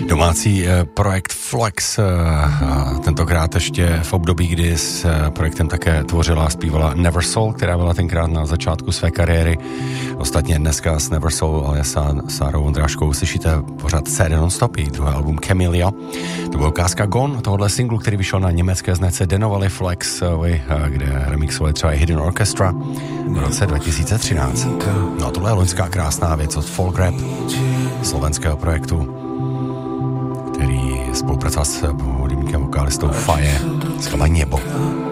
Domácí projekt Flex, tentokrát ještě v období, kdy s projektem také tvořila a zpívala Neversoul, která byla tenkrát na začátku své kariéry. Ostatně dneska s Neversoul, ale Sárou Vondráškou slyšíte pořád CD Non-Stop, její druhý album Camellia. To byl ukázka Gone, tohohle singlu, který vyšel na německé značce Dennovali Flex, kde remixovali třeba Hidden Orchestra v roce 2013. No a tohle je loňská krásná věc od Folk Rap, slovenského projektu, který spolupracoval s hudebníkem vokalistou Faje, skvělé Nebo.